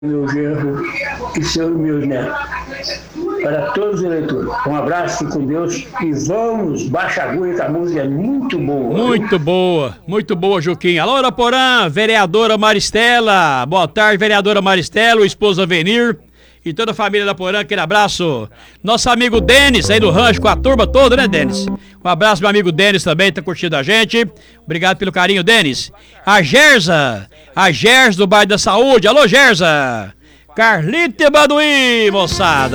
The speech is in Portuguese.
meu genro e meus netos. Para todos os eleitores, um abraço com Deus e vamos, baixa agulha, que a música é muito boa. Muito boa, Juquinha. Alô, Araporã, vereadora Maristela. Boa tarde, vereadora Maristela, o esposo Avenir e toda a família da Porã, aquele abraço. Nosso amigo Denis, aí do rancho, com a turma toda, né, Denis? Um abraço, meu amigo Denis também, tá curtindo a gente. Obrigado pelo carinho, Denis. A Gersa do bairro da Saúde. Alô, Gersa. Carlita e Baduí, moçada.